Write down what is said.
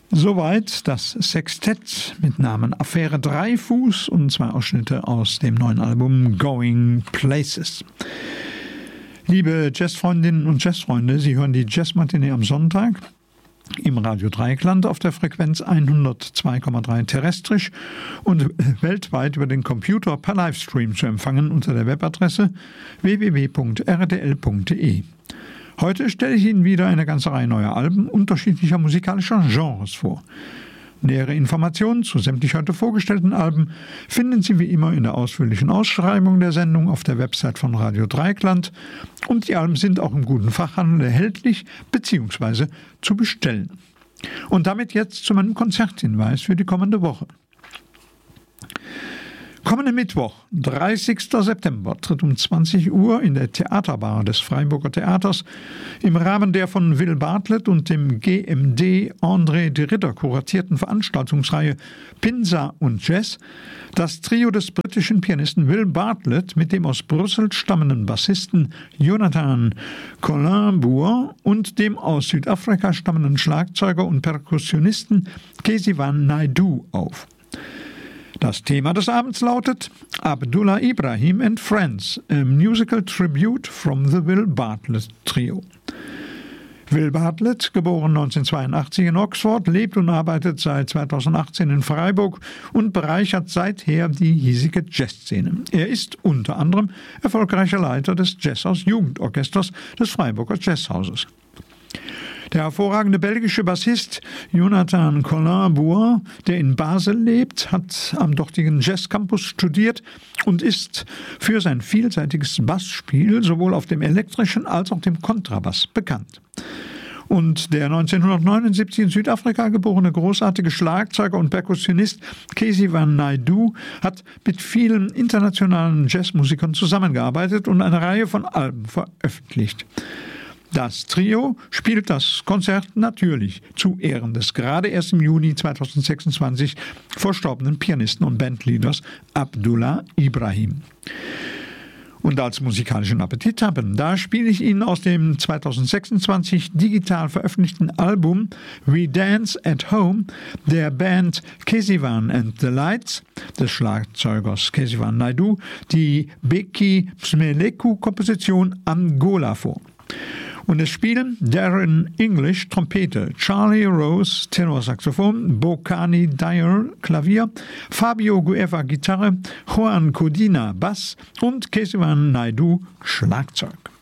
Soweit das Sextett mit Namen Affäre Dreifuß und 2 Ausschnitte aus dem neuen Album Going Places. Liebe Jazzfreundinnen und Jazzfreunde, Sie hören die Jazzmatinee am Sonntag im Radio Dreieckland auf der Frequenz 102,3 terrestrisch und weltweit über den Computer per Livestream zu empfangen unter der Webadresse www.rdl.de. Heute stelle ich Ihnen wieder eine ganze Reihe neuer Alben unterschiedlicher musikalischer Genres vor. Nähere Informationen zu sämtlich heute vorgestellten Alben finden Sie wie immer in der ausführlichen Ausschreibung der Sendung auf der Website von Radio Dreieckland und die Alben sind auch im guten Fachhandel erhältlich bzw. zu bestellen. Und damit jetzt zu meinem Konzerthinweis für die kommende Woche. Kommenden Mittwoch, 30. September, tritt um 20 Uhr in der Theaterbar des Freiburger Theaters im Rahmen der von Will Bartlett und dem GMD André de Ridder kuratierten Veranstaltungsreihe Pinsa und Jazz das Trio des britischen Pianisten Will Bartlett mit dem aus Brüssel stammenden Bassisten Jonathan Collin-Bour und dem aus Südafrika stammenden Schlagzeuger und Perkussionisten Kesivan Naidoo auf. Das Thema des Abends lautet Abdullah Ibrahim and Friends, a musical tribute from the Will Bartlett Trio. Will Bartlett, geboren 1982 in Oxford, lebt und arbeitet seit 2018 in Freiburg und bereichert seither die hiesige Jazzszene. Er ist unter anderem erfolgreicher Leiter des Jazzhaus Jugendorchesters des Freiburger Jazzhauses. Der hervorragende belgische Bassist Jonathan Collin-Bour, der in Basel lebt, hat am dortigen Jazzcampus studiert und ist für sein vielseitiges Bassspiel sowohl auf dem elektrischen als auch dem Kontrabass bekannt. Und der 1979 in Südafrika geborene großartige Schlagzeuger und Perkussionist Kesivan Naidoo hat mit vielen internationalen Jazzmusikern zusammengearbeitet und eine Reihe von Alben veröffentlicht. Das Trio spielt das Konzert natürlich zu Ehren des gerade erst im Juni 2026 verstorbenen Pianisten und Bandleaders Abdullah Ibrahim. Und als musikalischen Appetit haben, da spiele ich Ihnen aus dem 2026 digital veröffentlichten Album We Dance at Home der Band Kesivan and the Lights des Schlagzeugers Kesivan Naidoo die Beki Msmeleku-Komposition Angola vor. Und es spielen Darren English, Trompete, Charlie Rose, Tenorsaxophon, Bokani Dyer, Klavier, Fabio Gueva, Gitarre, Juan Codina, Bass und Kesivan Naidoo, Schlagzeug.